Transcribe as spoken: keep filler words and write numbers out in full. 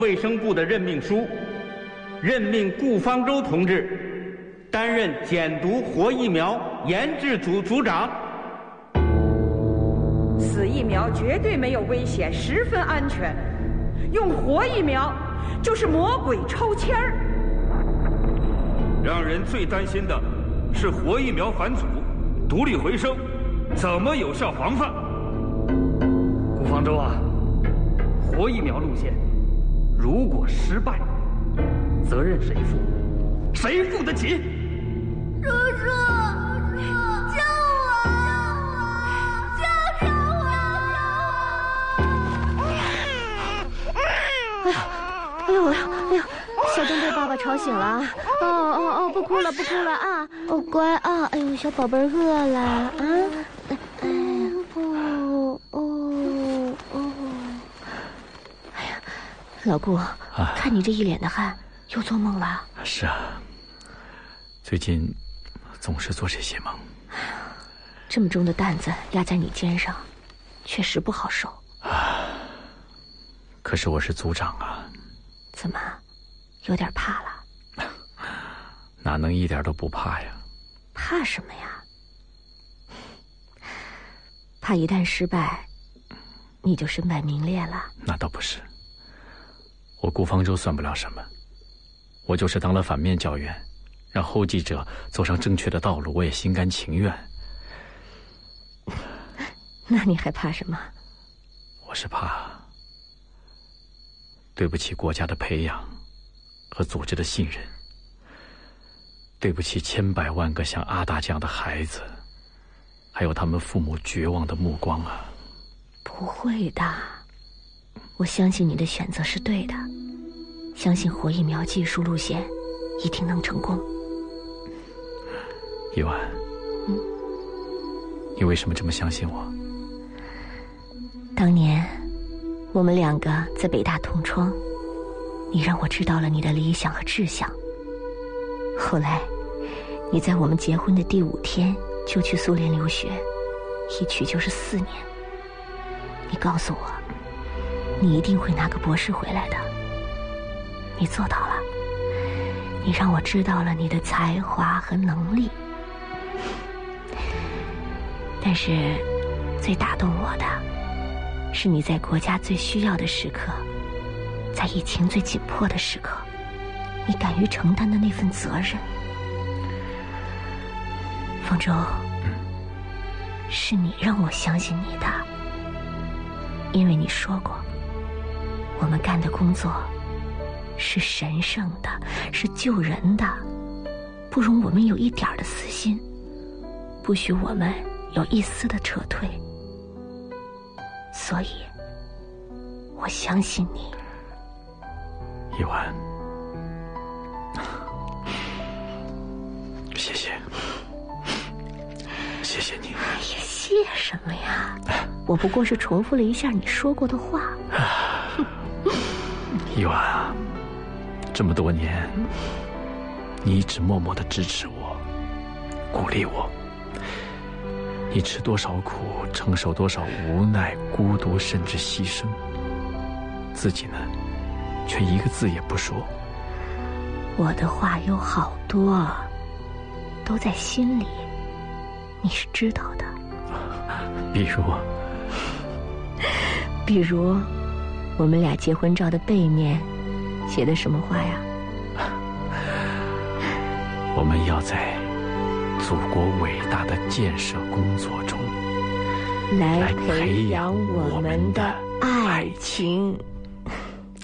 卫生部的任命书，任命顾方舟同志担任减毒活疫苗研制组组长。 死疫苗绝对没有危险，十分安全。用活疫苗就是魔鬼抽签儿。 让人最担心的是活疫苗反祖、毒理回生，怎么有效防范？ 顾方舟啊，活疫苗路线如果失败，责任谁负？谁负得起？ 叔叔，救我！救救我！ 哎呀，哎呦，哎呦，小东被爸爸吵醒了。哦哦哦，不哭了，不哭了啊！哦，乖啊！哎呦，小宝贝饿了啊！哎呀，哦哦哦！哎呀，老顾，啊、看你这一脸的汗，又做梦了？ 是啊，最近总是做这些梦。 这么重的担子压在你肩上，确实不好受啊。可是我是组长啊。 怎么，有点怕了？ 哪能一点都不怕呀？ 怕什么呀？怕一旦失败，你就身败名裂了？ 那倒不是，我顾方舟算不了什么，我就是当了反面教员，让后继者走上正确的道路，我也心甘情愿。 那你还怕什么？ 我是怕对不起国家的培养和组织的信任，对不起千百万个像阿达这样的孩子，还有他们父母绝望的目光啊！ 不会的，我相信你的选择是对的，相信活疫苗技术路线一定能成功。 一婉， 嗯， 你为什么这么相信我？ 当年我们两个在北大同窗，你让我知道了你的理想和志向。后来你在我们结婚的第五天就去苏联留学，一去就是四年。你告诉我你一定会拿个博士回来的，你做到了。你让我知道了你的才华和能力，但是最打动我的是你在国家最需要的时刻，在疫情最紧迫的时刻，你敢于承担的那份责任。方舟，是你让我相信你的，因为你说过，我们干的工作是神圣的，是救人的，不容我们有一点的私心，不许我们有一丝的撤退。所以我相信你。 一婉，谢谢，谢谢你。 哎呀，谢什么呀？我不过是重复了一下你说过的话。 一婉啊，这么多年你一直默默地支持我，鼓励我，你吃多少苦，承受多少无奈、孤独，甚至牺牲，自己呢却一个字也不说。 我的话有好多都在心里，你是知道的。 比如比如我们俩结婚照的背面写的什么话呀？ 我们要在祖国伟大的建设工作中来培养我们的爱情。